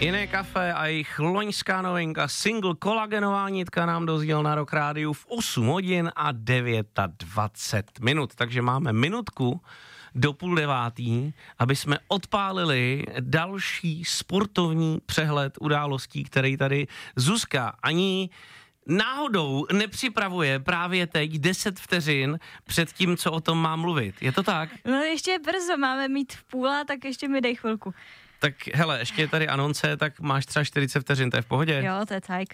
Jiné kafe a jejich loňská novinka single Kolagenová nitka nám dozděl na Rock Rádiu v 8 hodin a 29 minut. Takže máme minutku do 8:30, aby jsme odpálili další sportovní přehled událostí, který tady Zuzka ani náhodou nepřipravuje právě teď 10 vteřin před tím, co o tom má mluvit. Je to tak? No ještě je brzo, máme mít v půla, tak ještě mi dej chvilku. Tak hele, ještě je tady anonce, tak máš třeba 40 vteřin, to je v pohodě? Jo, to je cajk.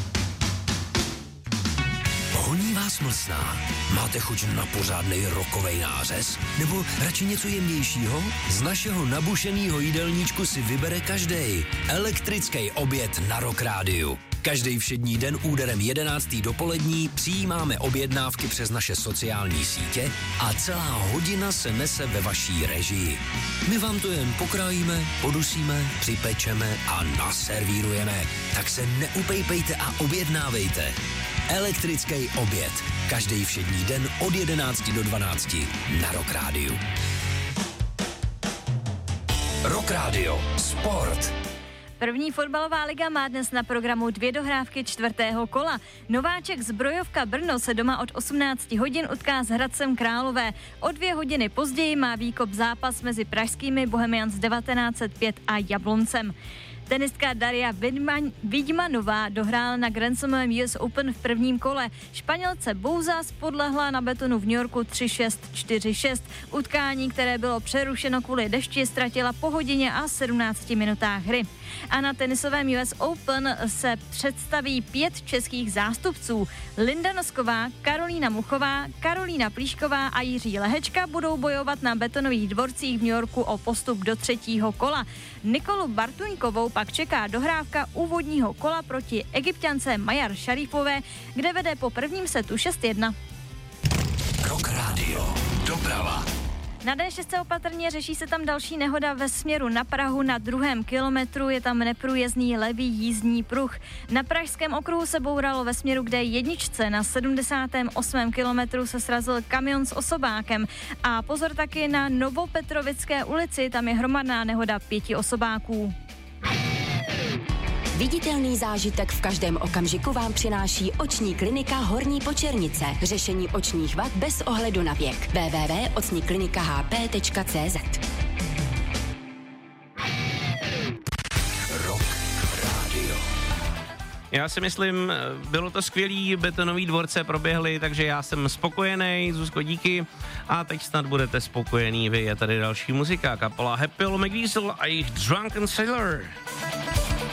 Honí vás mlsná? Máte chuť na pořádnej rockovej nářez? Nebo radši něco jemnějšího? Z našeho nabušenýho jídelníčku si vybere každej. Elektrický oběd na Rock Rádiu. Každý všední den úderem 11. dopolední přijímáme objednávky přes naše sociální sítě a celá hodina se nese ve vaší režii. My vám to jen pokrájíme, podusíme, připečeme a naservírujeme. Tak se neupejpejte a objednávejte. Elektrický oběd. Každý všední den od 11 do 12 na Rock Rádiu. Rock Radio. Sport. První fotbalová liga má dnes na programu 2 dohrávky 4. kola. Nováček Zbrojovka Brno se doma od 18 hodin utká s Hradcem Králové. O 2 hodiny později má výkop zápas mezi pražskými Bohemians 1905 a Jabloncem. Tenistka Daria Vidmanová dohrála na Grand Slamovém US Open v prvním kole. Španělce Bouzas podlehla na betonu v New Yorku 3-6, 4-6. Utkání, které bylo přerušeno kvůli dešti, ztratila po hodině a 17 minutách hry. A na tenisovém US Open se představí 5 českých zástupců. Linda Nosková, Karolína Muchová, Karolína Plíšková a Jiří Lehečka budou bojovat na betonových dvorcích v New Yorku o postup do 3. kola. Nikolu Bartuňkovou pak čeká dohrávka úvodního kola proti Egypťance Majar Šarifové, kde vede po prvním setu 6-1. Rock Radio. Doprava. Na D6 opatrně, řeší se tam další nehoda ve směru na Prahu na 2. kilometru, je tam neprůjezdný levý jízdní pruh. Na Pražském okruhu se bouralo ve směru k D1, na 78. kilometru se srazil kamion s osobákem. A pozor taky na Novopetrovické ulici, tam je hromadná nehoda 5 osobáků. Viditelný zážitek v každém okamžiku vám přináší oční klinika Horní Počernice. Řešení očních vad bez ohledu na věk. www.ocniklinikahp.cz. Rock Radio. Já si myslím, bylo to skvělý, betonový dvorce proběhly, takže já jsem spokojený, Zuzko, díky. A teď snad budete spokojený vy, je tady další muzika, kapela Happy All McDiesel a jejich Drunken Sailor.